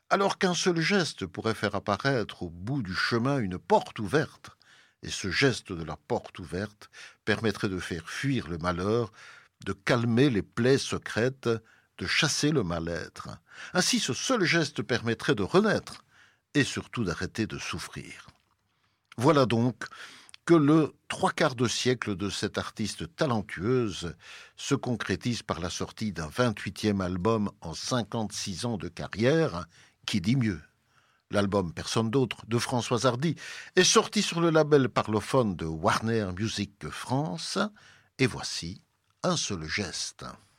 Alors qu'un seul geste pourrait faire apparaître au bout du chemin une porte ouverte, et ce geste de la porte ouverte permettrait de faire fuir le malheur, de calmer les plaies secrètes, de chasser le mal-être. Ainsi, ce seul geste permettrait de renaître et surtout d'arrêter de souffrir. Voilà donc que le trois quarts de siècle de cette artiste talentueuse se concrétise par la sortie d'un 28e album en 56 ans de carrière, qui dit mieux. L'album Personne d'autre de Françoise Hardy est sorti sur le label parlophone de Warner Music France, et voici Un seul geste.